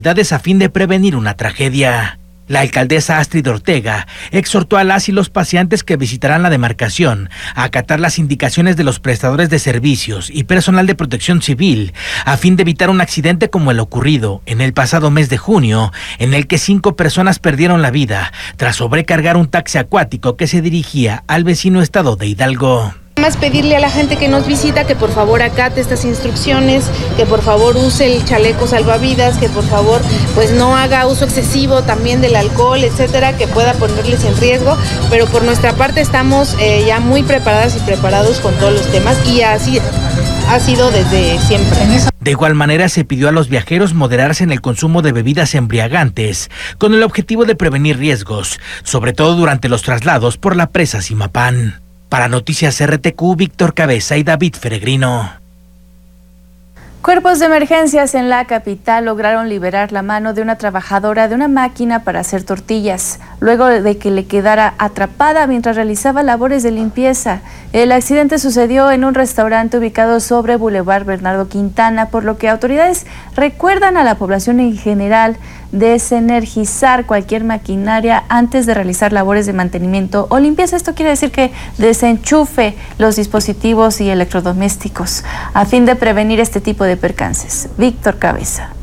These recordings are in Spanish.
a fin de prevenir una tragedia. La alcaldesa Astrid Ortega exhortó a las y los paseantes que visitarán la demarcación a acatar las indicaciones de los prestadores de servicios y personal de protección civil a fin de evitar un accidente como el ocurrido en el pasado mes de junio, en el que 5 personas perdieron la vida tras sobrecargar un taxi acuático que se dirigía al vecino estado de Hidalgo. Más pedirle a la gente que nos visita que por favor acate estas instrucciones, que por favor use el chaleco salvavidas, que por favor pues no haga uso excesivo también del alcohol, etcétera, que pueda ponerles en riesgo, pero por nuestra parte estamos ya muy preparadas y preparados con todos los temas y así ha sido desde siempre. De igual manera se pidió a los viajeros moderarse en el consumo de bebidas embriagantes con el objetivo de prevenir riesgos, sobre todo durante los traslados por la presa Zimapán. Para Noticias RTQ, Víctor Cabeza y David Feregrino. Cuerpos de emergencias en la capital lograron liberar la mano de una trabajadora de una máquina para hacer tortillas, luego de que le quedara atrapada mientras realizaba labores de limpieza. El accidente sucedió en un restaurante ubicado sobre Boulevard Bernardo Quintana, por lo que autoridades recuerdan a la población en general desenergizar cualquier maquinaria antes de realizar labores de mantenimiento o limpieza. Esto quiere decir que desenchufe los dispositivos y electrodomésticos a fin de prevenir este tipo de percances. Víctor Cabeza.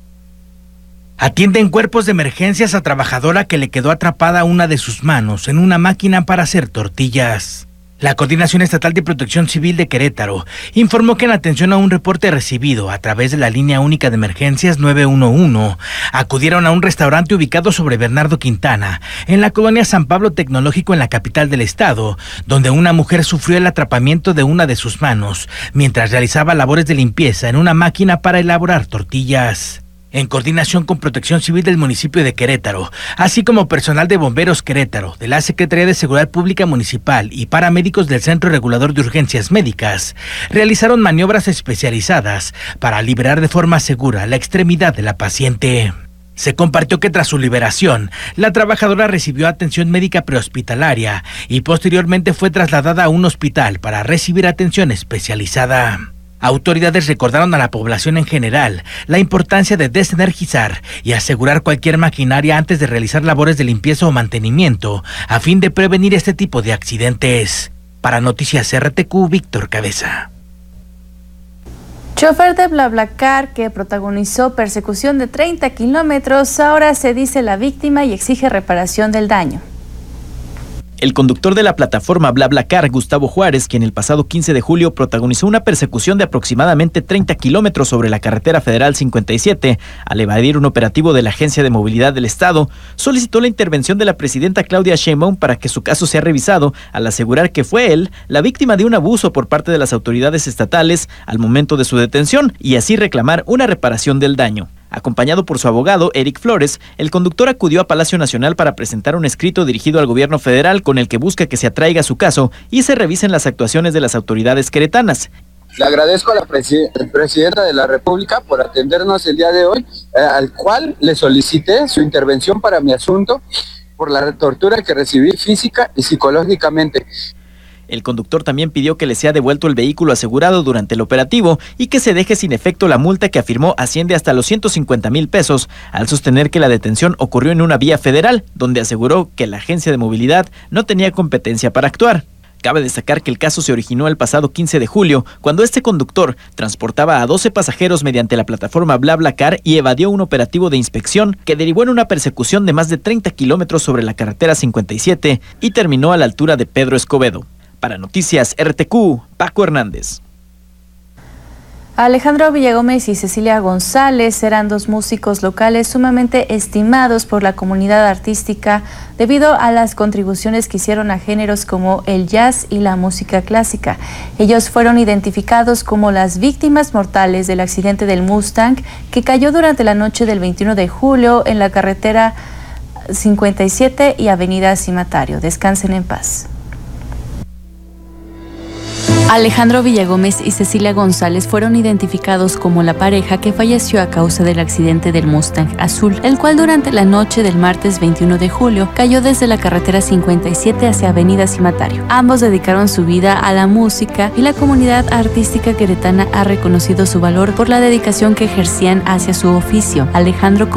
Atienden cuerpos de emergencias a trabajadora que le quedó atrapada una de sus manos en una máquina para hacer tortillas. La Coordinación Estatal de Protección Civil de Querétaro informó que en atención a un reporte recibido a través de la línea única de emergencias 911, acudieron a un restaurante ubicado sobre Bernardo Quintana, en la colonia San Pablo Tecnológico en la capital del estado, donde una mujer sufrió el atrapamiento de una de sus manos mientras realizaba labores de limpieza en una máquina para elaborar tortillas. En coordinación con Protección Civil del municipio de Querétaro, así como personal de Bomberos Querétaro, de la Secretaría de Seguridad Pública Municipal y paramédicos del Centro Regulador de Urgencias Médicas, realizaron maniobras especializadas para liberar de forma segura la extremidad de la paciente. Se compartió que tras su liberación, la trabajadora recibió atención médica prehospitalaria y posteriormente fue trasladada a un hospital para recibir atención especializada. Autoridades recordaron a la población en general la importancia de desenergizar y asegurar cualquier maquinaria antes de realizar labores de limpieza o mantenimiento, a fin de prevenir este tipo de accidentes. Para Noticias RTQ, Víctor Cabeza. Chofer de BlaBlaCar que protagonizó persecución de 30 kilómetros, ahora se dice la víctima y exige reparación del daño. El conductor de la plataforma BlaBlaCar, Gustavo Juárez, quien el pasado 15 de julio protagonizó una persecución de aproximadamente 30 kilómetros sobre la carretera federal 57, al evadir un operativo de la Agencia de Movilidad del Estado, solicitó la intervención de la presidenta Claudia Sheinbaum para que su caso sea revisado, al asegurar que fue él la víctima de un abuso por parte de las autoridades estatales al momento de su detención y así reclamar una reparación del daño. Acompañado por su abogado, Eric Flores, el conductor acudió a Palacio Nacional para presentar un escrito dirigido al gobierno federal con el que busca que se atraiga su caso y se revisen las actuaciones de las autoridades queretanas. Le agradezco a la presidenta de la República por atendernos el día de hoy, al cual le solicité su intervención para mi asunto por la tortura que recibí física y psicológicamente. El conductor también pidió que le sea devuelto el vehículo asegurado durante el operativo y que se deje sin efecto la multa que afirmó asciende hasta los 150,000 pesos, al sostener que la detención ocurrió en una vía federal, donde aseguró que la Agencia de Movilidad no tenía competencia para actuar. Cabe destacar que el caso se originó el pasado 15 de julio, cuando este conductor transportaba a 12 pasajeros mediante la plataforma BlaBlaCar y evadió un operativo de inspección que derivó en una persecución de más de 30 kilómetros sobre la carretera 57 y terminó a la altura de Pedro Escobedo. Para Noticias RTQ, Paco Hernández. Alejandro Villagómez y Cecilia González eran 2 músicos locales sumamente estimados por la comunidad artística debido a las contribuciones que hicieron a géneros como el jazz y la música clásica. Ellos fueron identificados como las víctimas mortales del accidente del Mustang que cayó durante la noche del 21 de julio en la carretera 57 y avenida Cimatario. Descansen en paz. Alejandro Villagómez y Cecilia González fueron identificados como la pareja que falleció a causa del accidente del Mustang azul, el cual durante la noche del martes 21 de julio cayó desde la carretera 57 hacia Avenida Cimatario. Ambos dedicaron su vida a la música y la comunidad artística queretana ha reconocido su valor por la dedicación que ejercían hacia su oficio. Alejandro